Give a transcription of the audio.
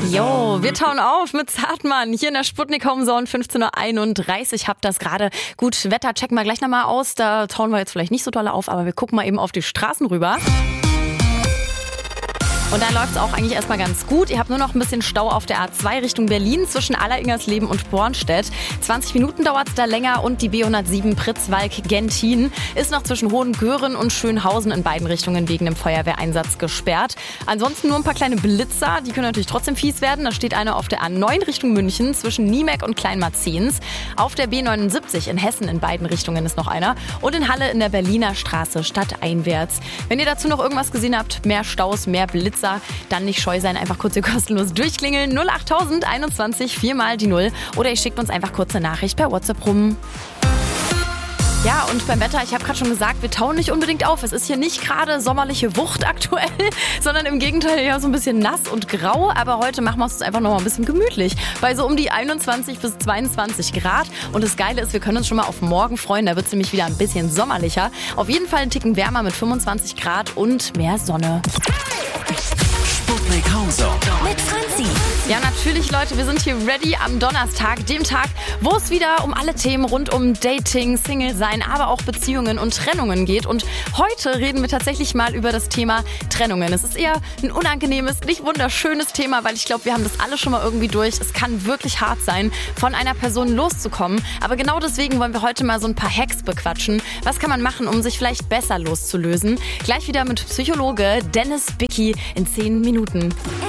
Jo, wir tauen auf mit Zartmann hier in der Sputnik Homezone 15:31 Uhr. Habt das gerade. Gut, Wetter checken wir gleich nochmal aus. Da tauen wir jetzt vielleicht nicht so doll auf, aber wir gucken mal eben auf die Straßen rüber. Und da läuft es auch eigentlich erstmal ganz gut. Ihr habt nur noch ein bisschen Stau auf der A2 Richtung Berlin zwischen Alleringersleben und Bornstedt. 20 Minuten dauert es da länger und die B107 Pritzwalk-Gentin ist noch zwischen Hohengören und Schönhausen in beiden Richtungen wegen dem Feuerwehreinsatz gesperrt. Ansonsten nur ein paar kleine Blitzer, die können natürlich trotzdem fies werden. Da steht einer auf der A9 Richtung München zwischen Niemek und Kleinmarzens. Auf der B79 in Hessen in beiden Richtungen ist noch einer. Und in Halle in der Berliner Straße stadteinwärts. Wenn ihr dazu noch irgendwas gesehen habt, mehr Staus, mehr Blitzer, dann nicht scheu sein, einfach kurz hier kostenlos durchklingeln. 08000 21 4 mal die 0 oder ihr schickt uns einfach kurze Nachricht per WhatsApp rum. Ja, und beim Wetter, ich habe gerade schon gesagt, wir tauen nicht unbedingt auf. Es ist hier nicht gerade sommerliche Wucht aktuell, sondern im Gegenteil ja so ein bisschen nass und grau. Aber heute machen wir es uns einfach noch mal ein bisschen gemütlich. Bei so um die 21 bis 22 Grad. Und das Geile ist, wir können uns schon mal auf morgen freuen. Da wird es nämlich wieder ein bisschen sommerlicher. Auf jeden Fall einen Ticken wärmer mit 25 Grad und mehr Sonne. Sputnik Homezone mit Franzi. Ja, natürlich, Leute, wir sind hier ready am Donnerstag, dem Tag, wo es wieder um alle Themen rund um Dating, Single-Sein, aber auch Beziehungen und Trennungen geht. Und heute reden wir tatsächlich mal über das Thema Trennungen. Es ist eher ein unangenehmes, nicht wunderschönes Thema, weil ich glaube, wir haben das alle schon mal irgendwie durch. Es kann wirklich hart sein, von einer Person loszukommen. Aber genau deswegen wollen wir heute mal so ein paar Hacks bequatschen. Was kann man machen, um sich vielleicht besser loszulösen? Gleich wieder mit Psychologe Dennis Bicki in 10 Minuten.